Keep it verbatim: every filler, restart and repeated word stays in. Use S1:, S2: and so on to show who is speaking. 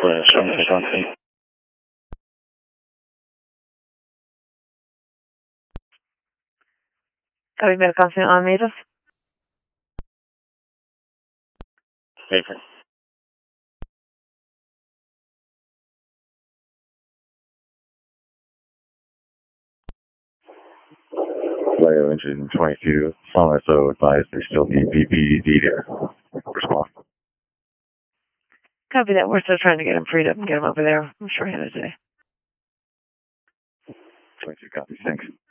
S1: Flash, I'm Johnson.
S2: Copy, Metacom on Mavis.
S1: Paper. Leo engine twenty-two. Some S O advised there still need P P D there. Response.
S2: Copy that. We're still trying to get him freed up and get him over there. I'm sure he had a day.
S1: twenty-two copy. Thanks.